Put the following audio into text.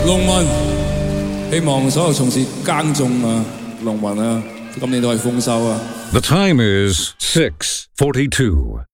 農民，希望所有從事耕種啊、農民啊，今年都係豐收啊。 The time is 6:42.